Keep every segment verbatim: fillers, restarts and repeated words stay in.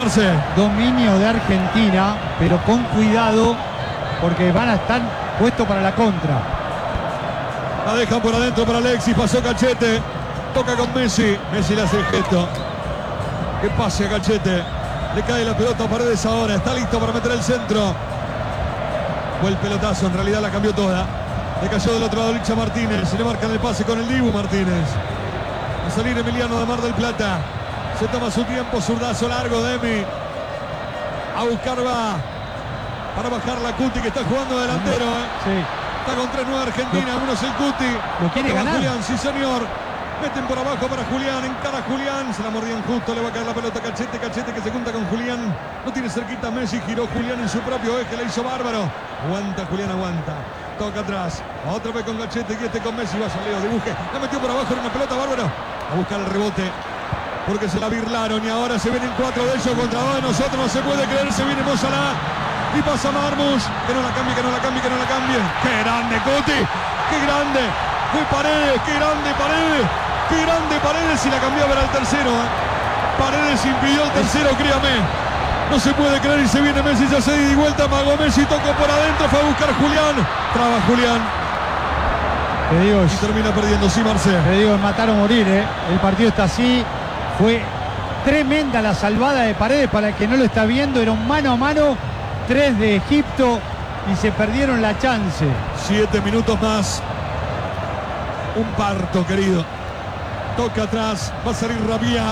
Marce. Dominio de Argentina, pero con cuidado, porque van a estar puestos para la contra. La dejan por adentro para Alexis, pasó Cachete. Toca con Messi. Messi le hace el gesto. Que pase a Cachete. Le cae la pelota a Paredes ahora. Está listo para meter el centro. Fue el pelotazo, en realidad la cambió toda. Le cayó del otro lado Licha Martínez. Se le marcan el pase con el Dibu Martínez. A salir Emiliano de Mar del Plata. Se toma su tiempo, zurdazo largo de Emi. A buscar va. Para bajar la Cuti, que está jugando delantero. ¿eh? Sí. Está con tres nueve Argentina. Uno es el Cuti. ¿Lo quiere Otro va ganar? Julián, sí señor. Meten por abajo para Julián, encara a Julián, se la mordían justo, le va a caer la pelota a Cachete, Cachete que se junta con Julián, no tiene cerquita Messi, giró Julián en su propio eje, le hizo bárbaro, aguanta Julián, aguanta, toca atrás, otra vez con Cachete y este con Messi, vaya Leo, dibuje, la metió por abajo en una pelota, bárbaro, a buscar el rebote, porque se la birlaron y ahora se vienen cuatro de ellos contra dos de nosotros, no se puede creer, se viene Mo Salah y pasa Marmoush, que no la cambie, que no la cambie, que no la cambie, qué grande Cuti, qué grande, fue Paredes, qué grande Paredes. Qué grande Paredes y la cambió para el tercero. ¿eh? Paredes impidió el tercero, créame. No se puede creer y se viene Messi, ya se dio y vuelta, magó Messi, tocó por adentro, fue a buscar Julián. Traba Julián. Te digo, y termina perdiendo, sí, Marcelo. Te digo, matar o morir, ¿eh? El partido está así. Fue tremenda la salvada de Paredes, para el que no lo está viendo. Era un mano a mano, tres de Egipto y se perdieron la chance. Siete minutos más. Un parto, querido. Toca atrás, va a salir Rabia.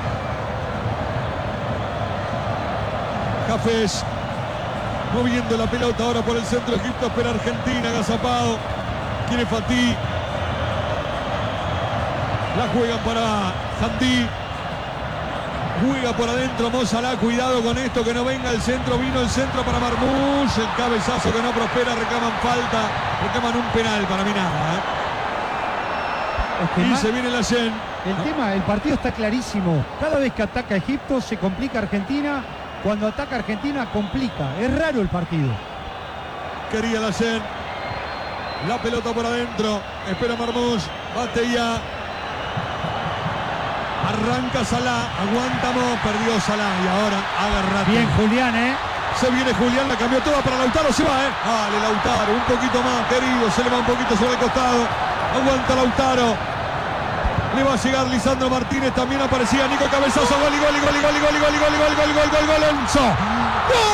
Jafes moviendo la pelota ahora por el centro. Egipto espera Argentina, agazapado. Quiere Fatih. La juegan para Jandí. Juega por adentro Mo Salah. Cuidado con esto, que no venga el centro. Vino el centro para Marmoush. El cabezazo que no prospera. Reclaman falta. Reclaman un penal. Para mí nada, ¿eh? Es que y más, se viene la Yen. El ¿no? tema, el partido está clarísimo. Cada vez que ataca Egipto se complica Argentina. Cuando ataca Argentina complica. Es raro el partido. Quería la Yen. La pelota por adentro. Espera Marmoush. Bate ya. Arranca Salah. Aguantamos. Perdió Salah. Y ahora agarrate. Bien Julián, ¿eh? Se viene Julián. La cambió toda para Lautaro. Se va, ¿eh? Dale, Lautaro. Un poquito más, querido. Se le va un poquito sobre el costado. Aguanta Lautaro. Le va a llegar Lisandro Martínez. También aparecía Nico. Cabezazo. Gol y gol y gol y gol y gol y gol y gol y gol y gol y gol y gol.